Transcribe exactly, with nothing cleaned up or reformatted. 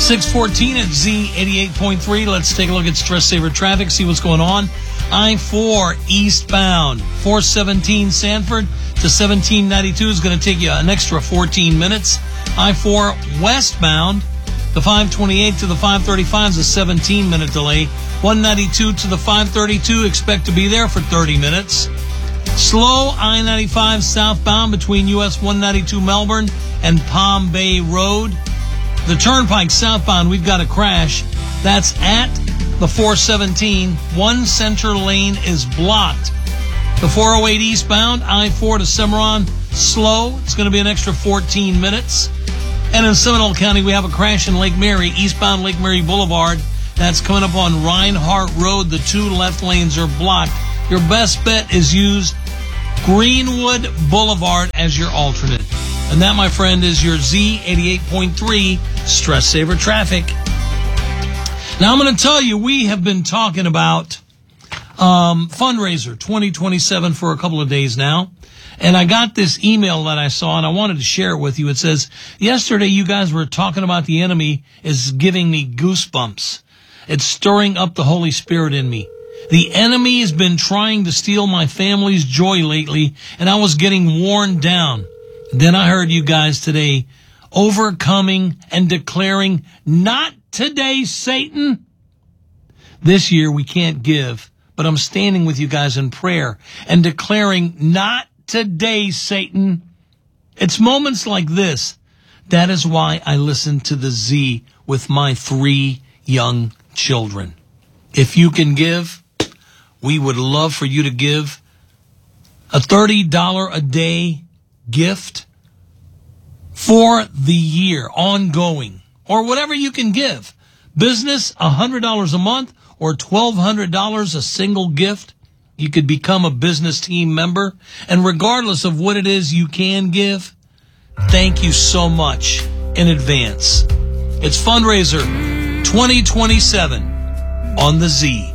six fourteen at Z eighty-eight point three. Let's take a look at Stress Saver traffic, see what's going on. I four eastbound, four seventeen Sanford to seventeen ninety-two is going to take you an extra fourteen minutes. I four westbound, the five twenty-eight to the five thirty-five is a seventeen minute delay. one ninety-two to the five thirty-two, expect to be there for thirty minutes. Slow I ninety-five southbound between U S one ninety-two Melbourne and Palm Bay Road. The Turnpike southbound, we've got a crash. That's at the four seventeen. One center lane is blocked. The four oh eight eastbound, I four to Cimarron, slow. It's going to be an extra fourteen minutes. And in Seminole County, we have a crash in Lake Mary, eastbound Lake Mary Boulevard. That's coming up on Reinhardt Road. The two left lanes are blocked. Your best bet is use Greenwood Boulevard as your alternate. And that, my friend, is your Z eighty-eight point three Stress Saver traffic. Now, I'm going to tell you, we have been talking about um, fundraiser twenty twenty-seven for a couple of days now. And I got this email that I saw, and I wanted to share it with you. It says, yesterday you guys were talking about the enemy is giving me goosebumps. It's stirring up the Holy Spirit in me. The enemy has been trying to steal my family's joy lately, and I was getting worn down. Then I heard you guys today overcoming and declaring, not today, Satan. This year we can't give, but I'm standing with you guys in prayer and declaring, not today, Satan. It's moments like this. That is why I listen to the Z with my three young children. If you can give, we would love for you to give a thirty dollars a day gift for the year, ongoing, or whatever you can give. Business, one hundred dollars a month, or twelve hundred dollars a single gift. You could become a business team member. And regardless of what it is you can give, thank you so much in advance. It's fundraiser twenty twenty-seven on the Z.